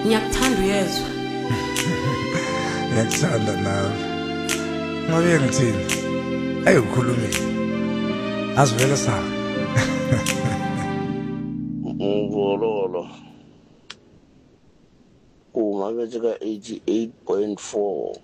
Ngiyakuthanda uyezwa. Ngiyakuthanda nawe. Ngabe ngithini? Ayikhulumile. Azivela sa. Ngololo. Umabetse ka 88.4.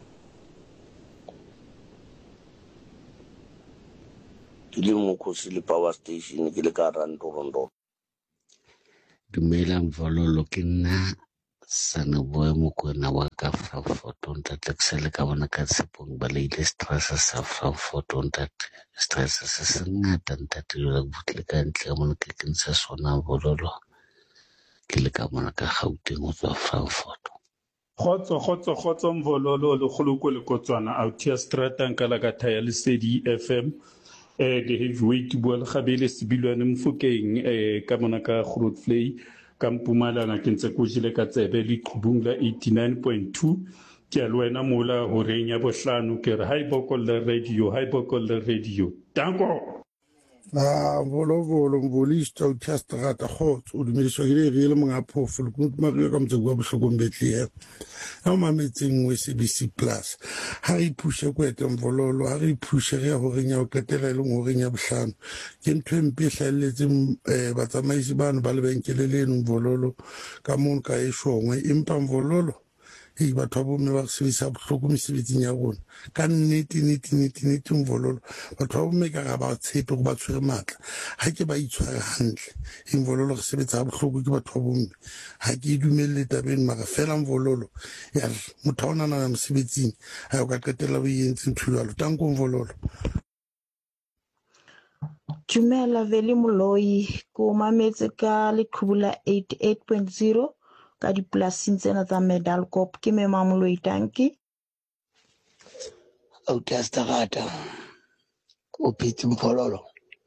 Ke le Mokhosi le power station ke le ka Randorondo. Dumela Mvololo ke nna Sanoboy Mokoena wa ka Frankfurt ntate ke sele ka bona ka Tshepong ba leile stress sa Frankfurt ntate stress se se ngata ntate yo butle ka ntle mo ke ntsha sona Mvololo ke le ka bona ka Gauteng go tswa Frankfurt. Khotso Mvololo le kgoloko le kotswana Autia Strata nkala ka thaya le Sedi FM the heavyweight bua le gabele Sibilwane Mfokeng ka mona ka Grootvlei ka Mpumalanga ke ntse ko jile ka tsebe le qhubung la 89.2 ke a le wena mola ho reng ya bohlano ke re hi bokolle radio danko Volo mbolista o Chastrata khotso o dumediswa ke le re le monga phofolo ke motho ka motse bua bohlokong Bethlehem ha o mametseng we CBC Plus ha re phushe kwete Mvololo ha re phushe re ho renya o qetela le ho renya bohlano ke ntwe mpe hlalletseng batsamaisi bana ba lebenkele leno Mvololo ka mon ka e shongwe empa Mvololo batho ba bomme ba sebedisa bohloko mesebetsing ya rona ka nnete Mvololo batho ba bomme ka ga ba tshepe go ba tshwere matla ha ke ba itshware hantle Mvololo re sebetsa bohloko ke batho ba bomme ha ke dumelle tabeng mara fela Mvololo ya motho ona na mosebetsing ha o ka qetela bo yentse ntshwalo tanko Mvololo. Dumela Veli Moloi ko mametse ka leqhubula 88.0 ka dipolasing tsena tsa Medalkop ke Mema Moloi tanki Autia Strata. O phetse Mvololo.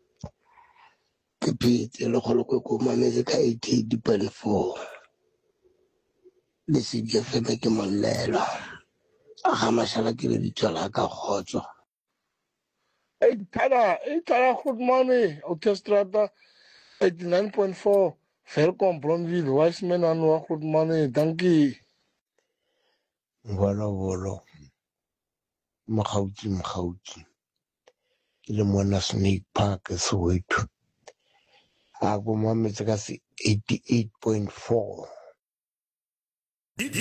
Ke phetse le kgoloko ko mametse ka 88.4. Le Sedi FM ke molelo. A ga mashala ke le ditswala ka khotso. Tada, good morning. Autia Strata 89.4. Welcome Blondville, Wiseman and good morning. Thank you. Mvololo Mogauti ke le mona Snake Park Soweto a go mametse ka 88.4